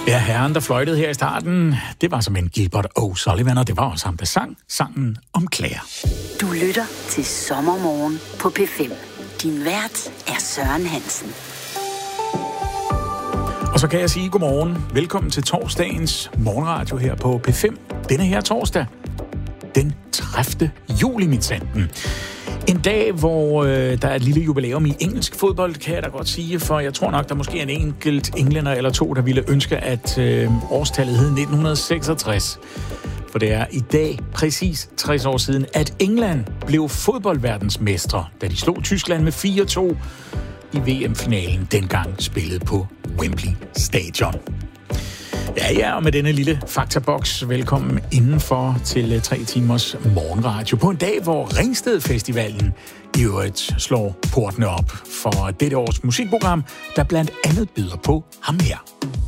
Ja, herren, der fløjtede her i starten, det var som en Gilbert O'Sullivan, og det var også ham, der sang sangen om Claire. Du lytter til Sommermorgen på P5. Din vært er Søren Hansen. Og så kan jeg sige godmorgen. Velkommen til torsdagens morgenradio her på P5. Denne her torsdag, den 30. juli, midsanden. En dag, hvor der er et lille jubilæum i engelsk fodbold, kan jeg da godt sige, for jeg tror nok, der måske er en enkelt englænder eller to, der ville ønske, at årstallet hed 1966. For det er i dag præcis 60 år siden, at England blev fodboldverdensmestre, da de slog Tyskland med 4-2 i VM-finalen, dengang spillet på Wembley Stadion. Ja, og med denne lille faktaboks, velkommen indenfor til 3 timers morgenradio på en dag, hvor Ringsted Festivalen i øvrigt slår portene op for dette års musikprogram, der blandt andet byder på ham her.